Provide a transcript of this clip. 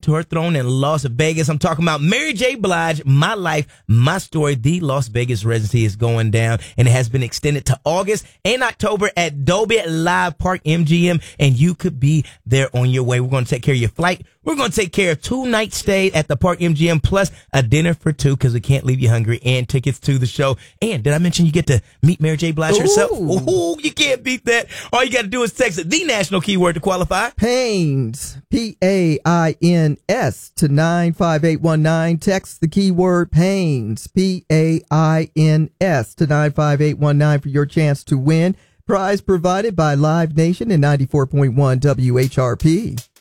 to her throne in Las Vegas. I'm talking about Mary J. Blige, My Life, My Story. The Las Vegas residency is going down, and it has been extended to August and October at Dolby Live Park MGM, and you could be there on your way. We're going to take care of your flight. We're going to take care of 2-night stay at the Park MGM, plus a dinner for two, because we can't leave you hungry, and tickets to the show. And did I mention you get to meet Mary J. Blige herself? Ooh, you can't beat that. All you got to do is text the national keyword to qualify. Pains, P-A-I-N-S, to 95819. Text the keyword Pains, P-A-I-N-S, to 95819 for your chance to win. Prize provided by Live Nation and 94.1 WHRP.